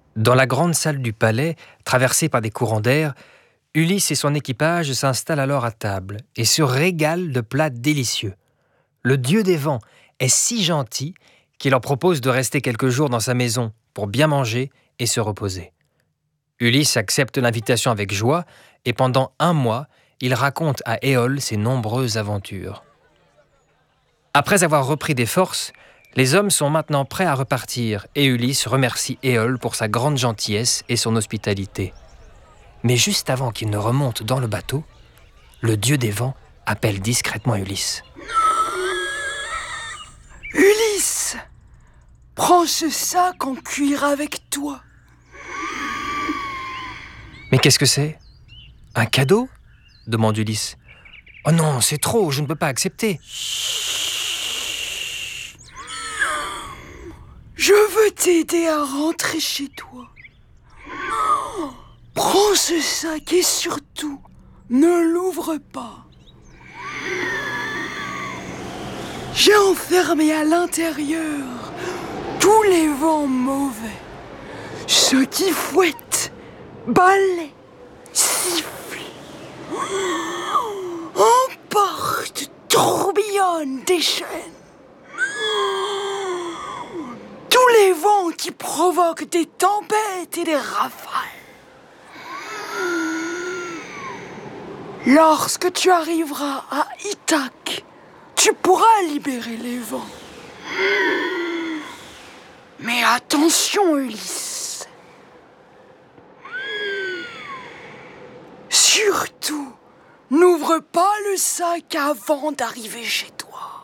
Dans la grande salle du palais, traversée par des courants d'air, Ulysse et son équipage s'installent alors à table et se régalent de plats délicieux. Le dieu des vents est si gentil qu'il leur propose de rester quelques jours dans sa maison pour bien manger et se reposer. Ulysse accepte l'invitation avec joie et pendant 1 mois, il raconte à Éole ses nombreuses aventures. Après avoir repris des forces, les hommes sont maintenant prêts à repartir et Ulysse remercie Éole pour sa grande gentillesse et son hospitalité. Mais juste avant qu'il ne remonte dans le bateau, le dieu des vents appelle discrètement Ulysse. Ulysse, prends ce sac en cuir avec toi. Mais qu'est-ce que c'est ? Un cadeau ? Demande Ulysse. Oh non, c'est trop, je ne peux pas accepter. Je veux t'aider à rentrer chez toi. Prends ce sac et surtout, ne l'ouvre pas. J'ai enfermé à l'intérieur tous les vents mauvais, ceux qui fouettent, balaient, sifflent, emportent, tourbillonnent, déchaînent. Tous les vents qui provoquent des tempêtes et des rafales. Lorsque tu arriveras à Ithaque, tu pourras libérer les vents. Mais attention, Ulysse. Surtout, n'ouvre pas le sac avant d'arriver chez toi.